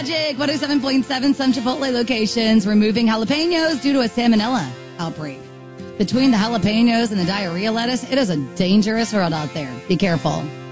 Magic 107.7, some Chipotle locations removing jalapenos due to a salmonella outbreak. Between the jalapenos and the diarrhea lettuce, it is a dangerous world out there. Be careful.